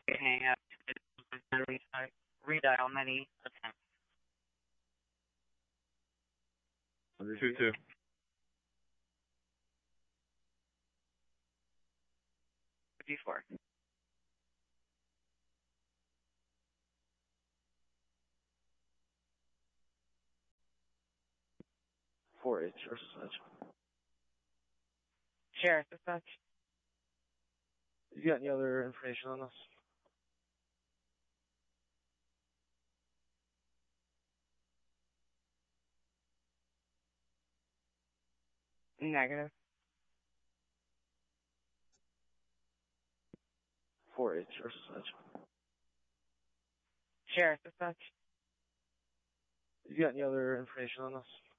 hang up. Redial many attempts. 2-2. D4. Four-H or such. Sheriff, as such. You got any other information on this? Negative. 4-H or such. Sheriff, as such. You got any other information on this?